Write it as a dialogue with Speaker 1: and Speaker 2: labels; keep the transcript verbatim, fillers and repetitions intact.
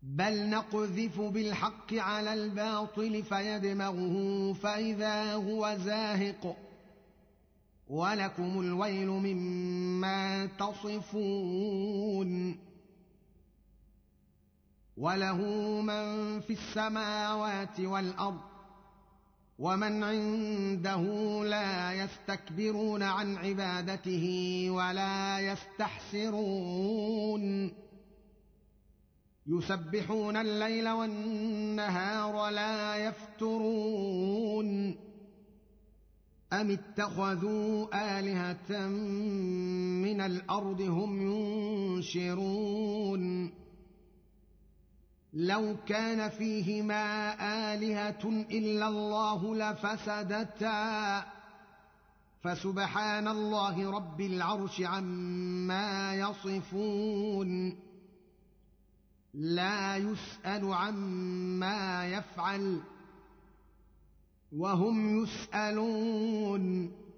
Speaker 1: بل نقذف بالحق على الباطل فيدمغه فإذا هو زاهق ولكم الويل مما تصفون وله من في السماوات والأرض ومن عنده لا يستكبرون عن عبادته ولا يستحسرون يسبحون الليل والنهار لا يفترون أم اتخذوا آلهة من الأرض هم ينشرون لو كان فيهما آلهة إلا الله لفسدتا فسبحان الله رب العرش عما يصفون لا يسأل عما يفعل وهم يسألون